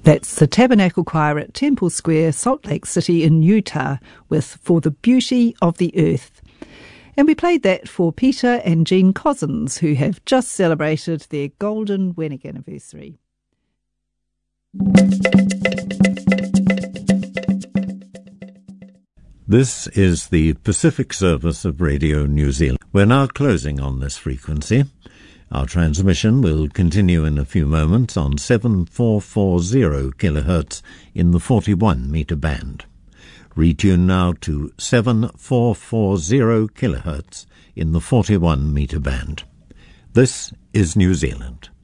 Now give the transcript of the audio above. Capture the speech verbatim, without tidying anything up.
That's the Tabernacle Choir at Temple Square, Salt Lake City in Utah, with For the Beauty of the Earth. And we played that for Peter and Jean Cousins, who have just celebrated their golden wedding anniversary. This is the Pacific service of Radio New Zealand. We're now closing on this frequency. Our transmission will continue in a few moments on seven four four zero kilohertz in the forty-one meter band. Retune now to seven four four zero kilohertz in the forty-one meter band. This is New Zealand.